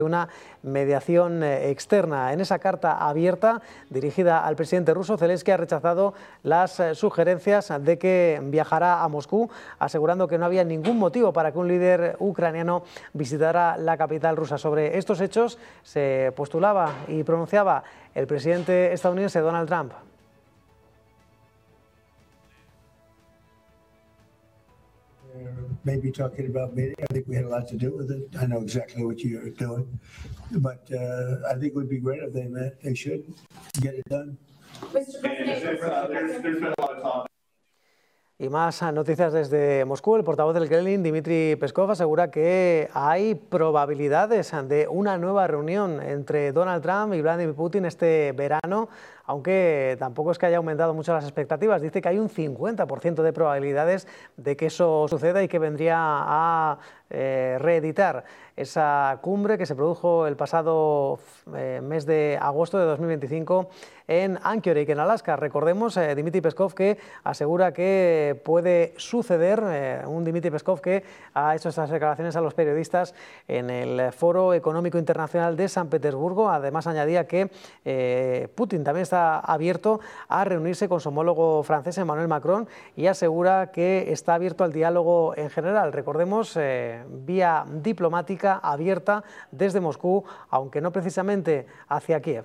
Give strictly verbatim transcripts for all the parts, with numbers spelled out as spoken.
una mediación externa. En esa carta abierta dirigida al presidente ruso, Zelensky ha rechazado las sugerencias de que viajará a Moscú, asegurando que no había ningún motivo para que un líder ucraniano visitara la capital rusa. Sobre estos hechos se postulaba y pronunciaba el presidente estadounidense Donald Trump. Maybe talking about me, I think we had a lot to do with it. I know exactly what you're doing, but uh, I think it would be great if they met. They should get it done. Y más noticias desde Moscú. El portavoz del Kremlin, Dmitry Peskov, asegura que hay probabilidades de una nueva reunión entre Donald Trump y Vladimir Putin este verano, aunque tampoco es que haya aumentado mucho las expectativas. Dice que hay un cincuenta por ciento de probabilidades de que eso suceda y que vendría a eh, reeditar esa cumbre que se produjo el pasado eh, mes de agosto de dos mil veinticinco en Anchorage, en Alaska. Recordemos, eh, Dmitry Peskov, que asegura que puede suceder, eh, un Dmitry Peskov que ha hecho estas declaraciones a los periodistas en el Foro Económico Internacional de San Petersburgo. Además, añadía que eh, Putin también está abierto a reunirse con su homólogo francés, Emmanuel Macron, y asegura que está abierto al diálogo en general. Recordemos, eh, vía diplomática abierta desde Moscú, aunque no precisamente hacia Kiev.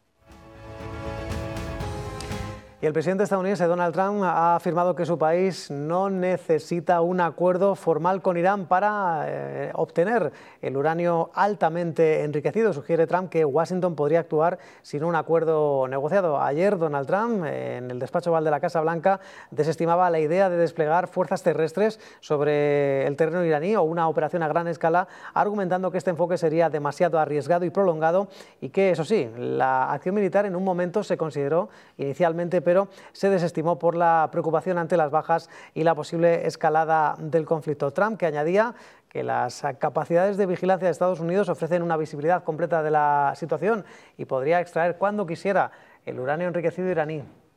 Y el presidente estadounidense Donald Trump ha afirmado que su país no necesita un acuerdo formal con Irán para eh, obtener el uranio altamente enriquecido. Sugiere Trump que Washington podría actuar sin un acuerdo negociado. Ayer Donald Trump, eh, en el despacho oval de la Casa Blanca, desestimaba la idea de desplegar fuerzas terrestres sobre el terreno iraní o una operación a gran escala, argumentando que este enfoque sería demasiado arriesgado y prolongado y que, eso sí, la acción militar en un momento se consideró inicialmente, pero pero se desestimó por la preocupación ante las bajas y la posible escalada del conflicto. Trump, que añadía que las capacidades de vigilancia de Estados Unidos ofrecen una visibilidad completa de la situación y podría extraer cuando quisiera el uranio enriquecido iraní.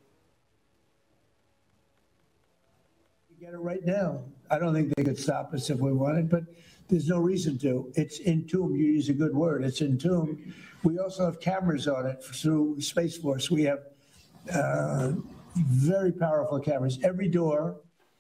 There's no reason to. It's entombed. You use a good word. It's entombed. We also have cameras on it through Space Force. We have Uh, very powerful cameras. Every door.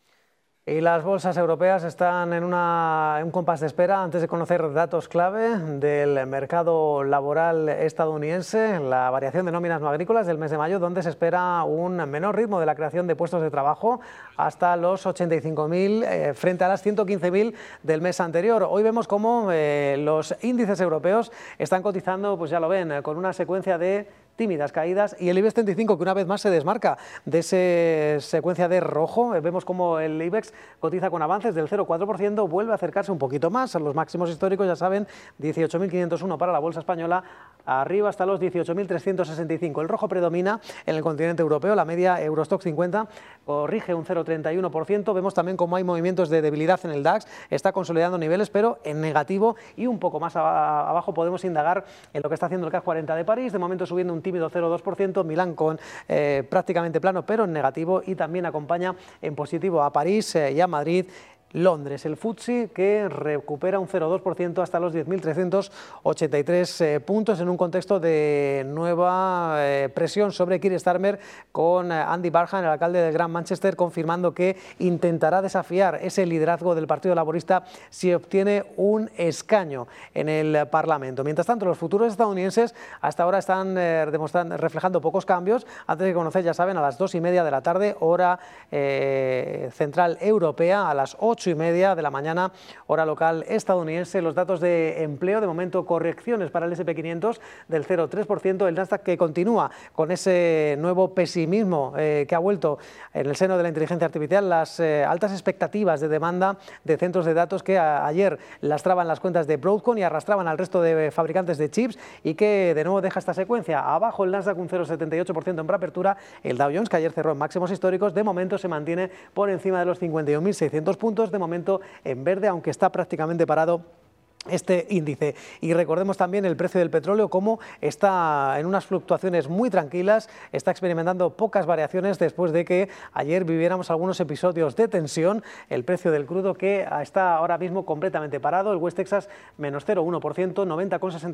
Y las bolsas europeas están en, una, en un compás de espera antes de conocer datos clave del mercado laboral estadounidense, la variación de nóminas no agrícolas del mes de mayo, donde se espera un menor ritmo de la creación de puestos de trabajo hasta los ochenta y cinco mil eh, frente a las ciento quince mil del mes anterior. Hoy vemos cómo eh, los índices europeos están cotizando, pues ya lo ven, con una secuencia de tímidas caídas, y el IBEX treinta y cinco, que una vez más se desmarca de esa secuencia de rojo. Vemos como el IBEX cotiza con avances del cero coma cuatro por ciento, vuelve a acercarse un poquito más a los máximos históricos, ya saben, dieciocho mil quinientos uno para la bolsa española, arriba hasta los dieciocho mil trescientos sesenta y cinco. El rojo predomina en el continente europeo, la media Eurostoxx cincuenta corrige un cero coma treinta y uno por ciento. Vemos también cómo hay movimientos de debilidad en el DAX, está consolidando niveles, pero en negativo, y un poco más abajo podemos indagar en lo que está haciendo el CAC cuarenta de París, de momento subiendo un tímido cero coma dos por ciento, Milán con eh, prácticamente plano pero en negativo, y también acompaña en positivo a París eh, y a Madrid. Londres, el F T S E que recupera un cero coma dos por ciento hasta los diez mil trescientos ochenta y tres eh, puntos en un contexto de nueva eh, presión sobre Keir Starmer, con eh, Andy Barham, el alcalde del Gran Manchester, confirmando que intentará desafiar ese liderazgo del Partido Laborista si obtiene un escaño en el Parlamento. Mientras tanto, los futuros estadounidenses hasta ahora están eh, demostrando, reflejando pocos cambios. Antes de conocer, ya saben, a las dos y media de la tarde, hora eh, central europea, a las ocho y media de la mañana, hora local estadounidense, los datos de empleo. De momento, correcciones para el ese and pe quinientos del cero coma tres por ciento, el Nasdaq que continúa con ese nuevo pesimismo eh, que ha vuelto en el seno de la inteligencia artificial, las eh, altas expectativas de demanda de centros de datos que a, ayer lastraban las cuentas de Broadcom y arrastraban al resto de fabricantes de chips, y que de nuevo deja esta secuencia. Abajo el Nasdaq un cero coma setenta y ocho por ciento en preapertura, el Dow Jones, que ayer cerró en máximos históricos, de momento se mantiene por encima de los cincuenta y un mil seiscientos puntos, de momento en verde, aunque está prácticamente parado este índice. Y recordemos también el precio del petróleo, cómo está en unas fluctuaciones muy tranquilas, está experimentando pocas variaciones después de que ayer viviéramos algunos episodios de tensión. El precio del crudo que está ahora mismo completamente parado, el West Texas menos cero coma uno por ciento, noventa coma sesenta